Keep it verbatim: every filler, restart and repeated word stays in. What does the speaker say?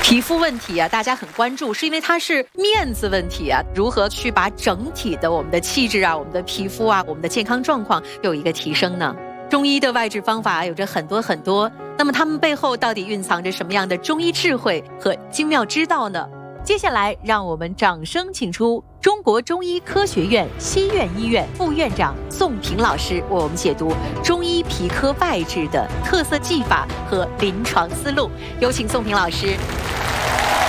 皮肤问题啊，大家很关注，是因为它是面子问题啊。如何去把整体的我们的气质啊、我们的皮肤啊、我们的健康状况有一个提升呢？中医的外治方法有着很多很多，那么它们背后到底蕴藏着什么样的中医智慧和精妙之道呢？接下来，让我们掌声请出中国中医科学院西苑医院副院长宋平老师，为我们解读中医皮科外治的特色技法和临床思路。有请宋平老师。